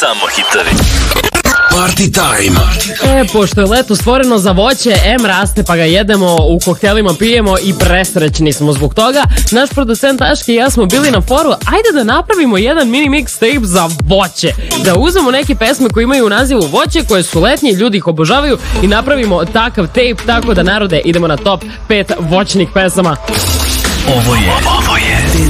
Samo hitovi. Party time. Pošto je leto stvoreno za voće, raste pa ga jedemo, u koktelima pijemo i presrećni smo zbog toga. Naš producent Aški i ja smo bili na foru, ajde da napravimo jedan mini mixtape za voće. Da uzmemo neke pesme koje imaju u nazivu voće, koje su letnje, ljudi ih obožavaju i napravimo takav tape, tako da narode idemo na top 5 voćnih pesama. Ovo je